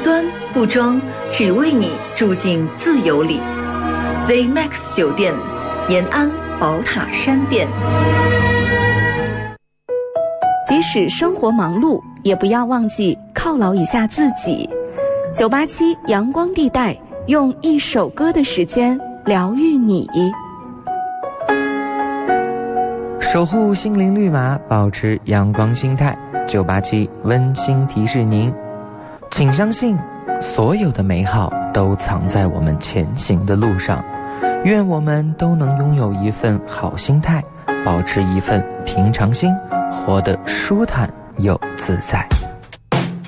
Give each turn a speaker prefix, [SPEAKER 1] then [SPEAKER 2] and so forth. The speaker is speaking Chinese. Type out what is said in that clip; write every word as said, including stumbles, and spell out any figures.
[SPEAKER 1] 端不装，只为你住进自由里。Z Max 酒店，延安宝塔山店。
[SPEAKER 2] 即使生活忙碌，也不要忘记犒劳一下自己。九八七阳光地带，用一首歌的时间疗愈你。
[SPEAKER 3] 守护心灵绿码，保持阳光心态。九八七温馨提示您，请相信，所有的美好都藏在我们前行的路上。愿我们都能拥有一份好心态，保持一份平常心，活得舒坦又自在。